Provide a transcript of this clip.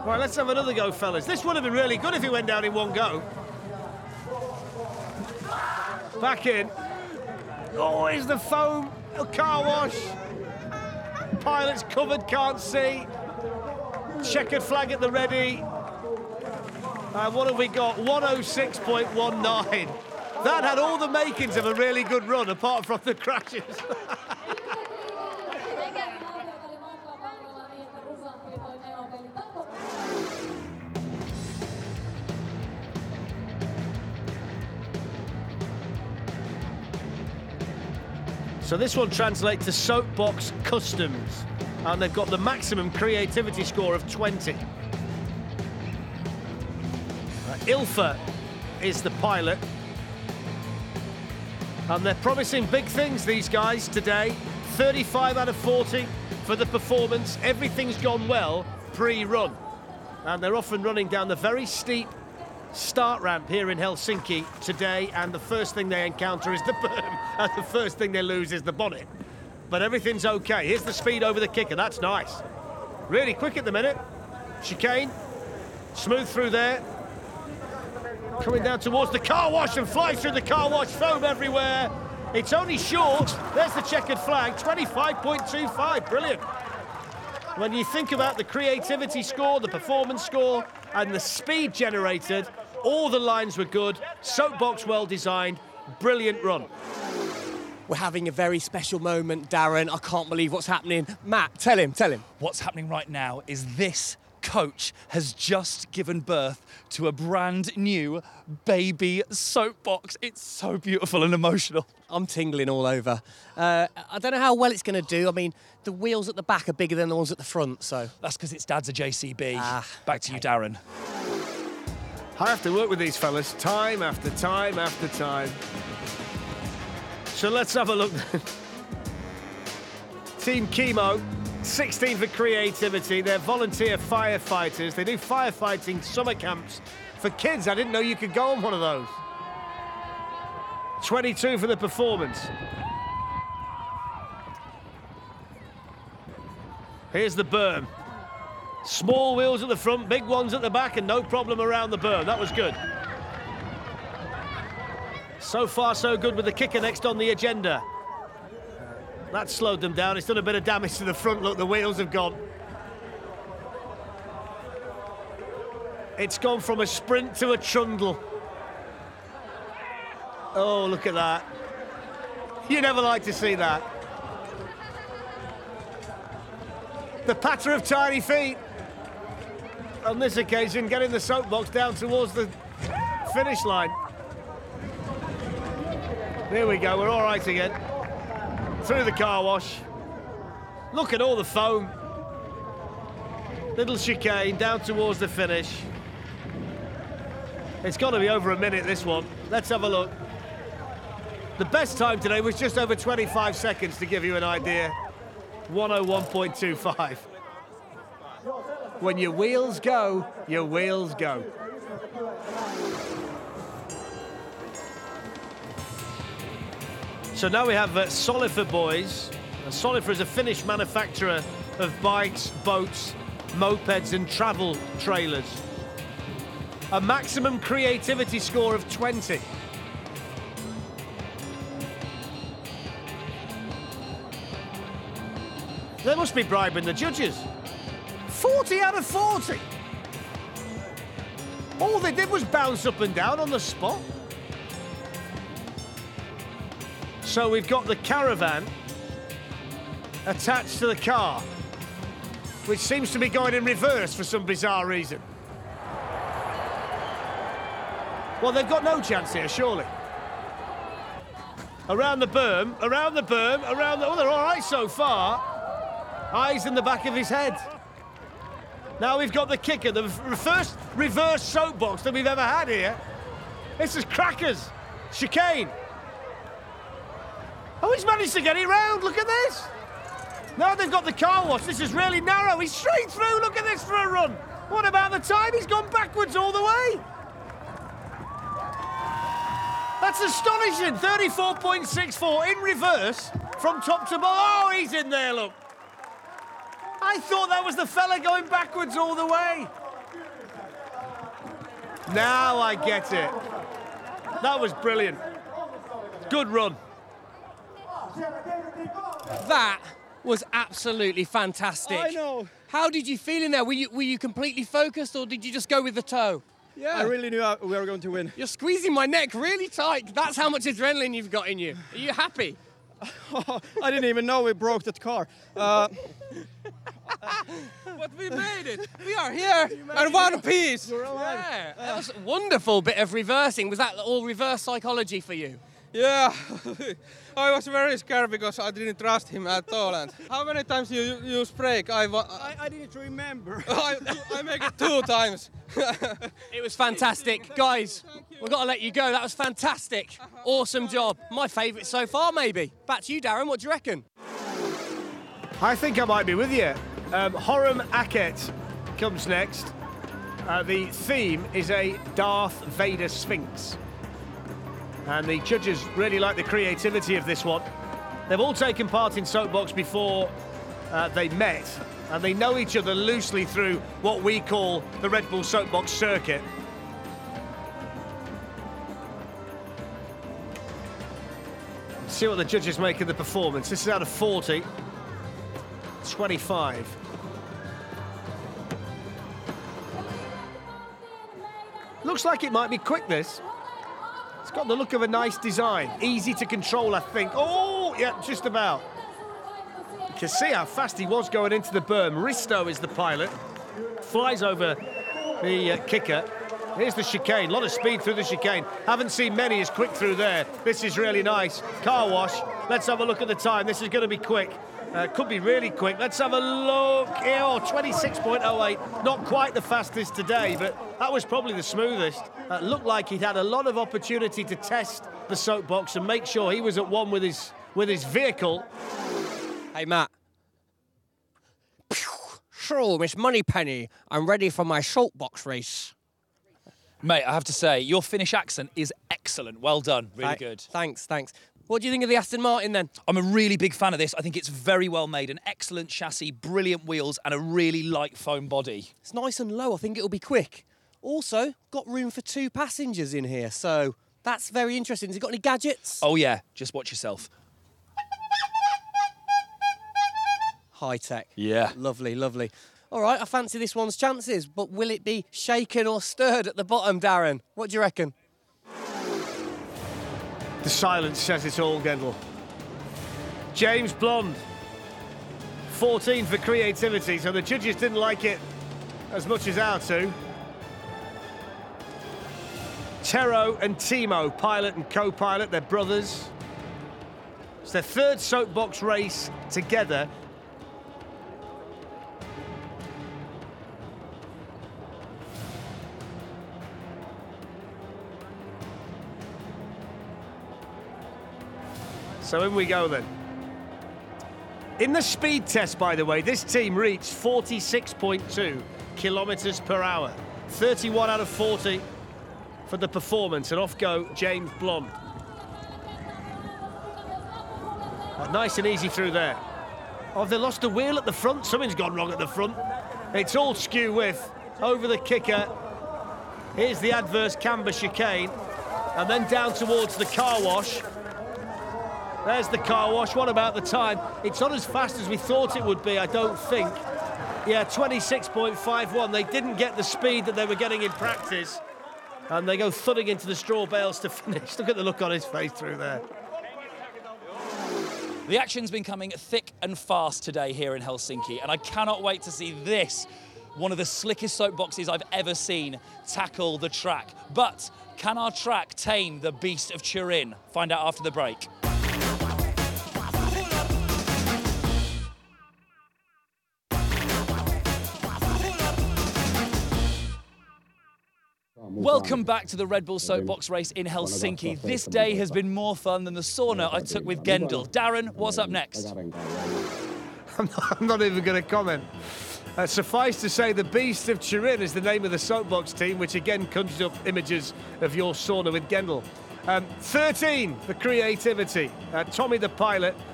Right, let's have another go, fellas. This would have been really good if it went down in one go. Back in. Oh, here's the foam. A car wash. Pilot's covered, can't see. Checkered flag at the ready. What have we got? 106.19. That had all the makings of a really good run, apart from the crashes. So this one translates to Soapbox Customs, and they've got the maximum creativity score of 20. Ilfa is the pilot, and they're promising big things, these guys, today. 35 out of 40 for the performance. Everything's gone well pre-run, and they're off and running down the very steep start ramp here in Helsinki today, and the first thing they encounter is the berm, and the first thing they lose is the bonnet. But everything's okay. Here's the speed over the kicker. That's nice. Really quick at the minute. Chicane. Smooth through there. Coming down towards the car wash and flies through the car wash. Foam everywhere. It's only short. There's the checkered flag. 25.25. Brilliant. When you think about the creativity score, the performance score, and the speed generated, all the lines were good. Soapbox well designed. Brilliant run. We're having a very special moment, Darren. I can't believe what's happening. Matt, tell him. What's happening right now is this coach has just given birth to a brand new baby Soapbox. It's so beautiful and emotional. I'm tingling all over. I don't know how well it's going to do. I mean, the wheels at the back are bigger than the ones at the front, so... That's because its dad's a JCB. Back to you, Darren. I have to work with these fellas time after time after time. So let's have a look. Team Chemo, 16 for creativity. They're volunteer firefighters. They do firefighting summer camps for kids. I didn't know you could go on one of those. 22 for the performance. Here's the berm. Small wheels at the front, big ones at the back, and no problem around the berm. That was good. So far, so good with the kicker next on the agenda. That slowed them down. It's done a bit of damage to the front. Look, the wheels have gone. It's gone from a sprint to a trundle. Oh, look at that. You never like to see that. The patter of tiny feet. On this occasion, getting the Soapbox down towards the finish line. There we go, we're all right again. Through the car wash. Look at all the foam. Little chicane down towards the finish. It's got to be over a minute, this one. Let's have a look. The best time today was just over 25 seconds, to give you an idea. 101.25. When your wheels go, your wheels go. So now we have Solifer boys. Solifer is a Finnish manufacturer of bikes, boats, mopeds and travel trailers. A maximum creativity score of 20. They must be bribing the judges. 40 out of 40. All they did was bounce up and down on the spot. So we've got the caravan attached to the car, which seems to be going in reverse for some bizarre reason. Well, they've got no chance here, surely. Around the berm, around the berm, around the... Oh, they're all right so far. Eyes in the back of his head. Now we've got the kicker, the first reverse Soapbox that we've ever had here. This is crackers. Chicane. Oh, he's managed to get it round. Look at this. Now they've got the car wash. This is really narrow. He's straight through. Look at this for a run. What about the time? He's gone backwards all the way. That's astonishing. 34.64 in reverse from top to bottom. Oh, he's in there, look. I thought that was the fella going backwards all the way. Now I get it. That was brilliant. Good run. That was absolutely fantastic. I know. How did you feel in there? Were you completely focused, or did you just go with the toe? Yeah. I really knew we were going to win. You're squeezing my neck really tight. That's how much adrenaline you've got in you. Are you happy? I didn't even know we broke that car. But we made it. We are here in one piece. You're alive. Yeah, that was a wonderful bit of reversing. Was that all reverse psychology for you? Yeah, I was very scared because I didn't trust him at all. And how many times you use brake? I didn't remember. I make it 2 times. It was fantastic. Guys, we've got to let you go. That was fantastic. Awesome job. My favourite so far, maybe. Back to you, Darren. What do you reckon? I think I might be with you. Horam Aket comes next. The theme is a Darth Vader Sphinx. And the judges really like the creativity of this one. They've all taken part in Soapbox before they met, and they know each other loosely through what we call the Red Bull Soapbox circuit. Let's see what the judges make of the performance. This is out of 40. 25. Looks like it might be quick, this. It's got the look of a nice design. Easy to control, I think. Oh, yeah, just about. You can see how fast he was going into the berm. Risto is the pilot. Flies over the kicker. Here's the chicane. A lot of speed through the chicane. Haven't seen many as quick through there. This is really nice. Car wash. Let's have a look at the time. This is going to be quick. Could be really quick. Let's have a look. Oh, 26.08. Not quite the fastest today, but that was probably the smoothest. Looked like he'd had a lot of opportunity to test the Soapbox and make sure he was at one with his vehicle. Hey, Matt. So, Miss Moneypenny, I'm ready for my Soapbox race. Mate, I have to say, your Finnish accent is excellent. Well done. Really good. Thanks. What do you think of the Aston Martin, then? I'm a really big fan of this. I think it's very well made. An excellent chassis, brilliant wheels, and a really light foam body. It's nice and low. I think it'll be quick. Also, got room for 2 passengers in here, so that's very interesting. Has it got any gadgets? Oh, yeah. Just watch yourself. High tech. Yeah. Lovely. All right, I fancy this one's chances, but will it be shaken or stirred at the bottom, Darren? What do you reckon? The silence says it all, Gendel. James Blonde, 14 for creativity, so the judges didn't like it as much as our two. Tero and Timo, pilot and co-pilot, they're brothers. It's their 3rd Soapbox race together. So in we go then. In the speed test, by the way, this team reached 46.2 kilometres per hour. 31 out of 40 for the performance, and off go James Blonde. Nice and easy through there. Oh, they lost the wheel at the front. Something's gone wrong at the front. It's all skew width over the kicker. Here's the adverse camber chicane, and then down towards the car wash. There's the car wash. What about the time? It's not as fast as we thought it would be, I don't think. Yeah, 26.51. They didn't get the speed that they were getting in practice. And they go thudding into the straw bales to finish. Look at the look on his face through there. The action's been coming thick and fast today here in Helsinki, and I cannot wait to see this, one of the slickest soapboxes I've ever seen, tackle the track. But can our track tame the beast of Turin? Find out after the break. Welcome back to the Red Bull Soapbox race in Helsinki. This day has been more fun than the sauna I took with Gendel. Darren, what's up next? I'm not even going to comment. Suffice to say, the Beast of Turin is the name of the Soapbox team, which again conjures up images of your sauna with Gendel. 13 for creativity. Tommy the pilot,